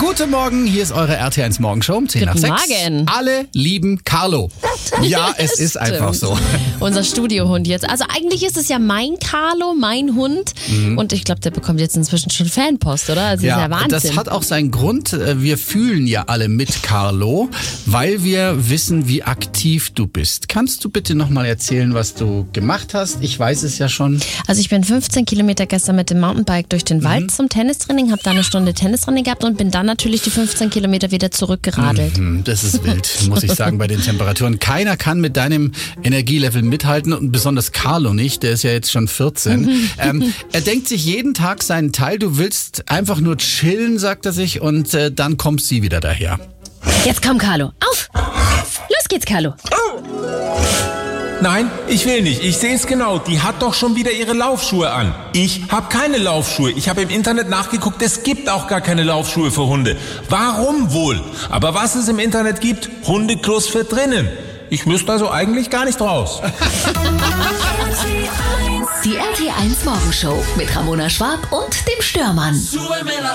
Guten Morgen, hier ist eure RT1 Morgenshow um 10 nach 6. Morgen. Alle lieben Carlo. Ja, es ist einfach so. Unser Studiohund jetzt. Also eigentlich ist es ja mein Carlo, mein Hund. Und ich glaube, der bekommt jetzt inzwischen schon Fanpost, oder? Also Ja, ist ja Wahnsinn. das hat auch seinen Grund. Wir fühlen ja alle mit Carlo, weil wir wissen, wie aktiv du bist. Kannst du bitte nochmal erzählen, was du gemacht hast? Ich weiß es ja schon. Also ich bin 15 Kilometer gestern mit dem Mountainbike durch den Wald zum Tennistraining, habe da eine Stunde Tennistraining gehabt und bin dann natürlich die 15 Kilometer wieder zurückgeradelt. Das ist wild, muss ich sagen, bei den Temperaturen. Keiner kann mit deinem Energielevel mithalten und besonders Carlo nicht, der ist ja jetzt schon 14. Er denkt sich jeden Tag seinen Teil, du willst einfach nur chillen, sagt er sich, und dann kommt sie wieder daher. Jetzt komm, Carlo, auf! Los geht's, Carlo. Nein, ich will nicht. Ich sehe es genau. Die hat doch schon wieder ihre Laufschuhe an. Ich habe keine Laufschuhe. Ich habe im Internet nachgeguckt. Es gibt auch gar keine Laufschuhe für Hunde. Warum wohl? Aber was es im Internet gibt, Hundeklos für drinnen. Ich müsste also eigentlich gar nicht raus. Die RT1 Morgenshow mit Ramona Schwab und dem Störmann.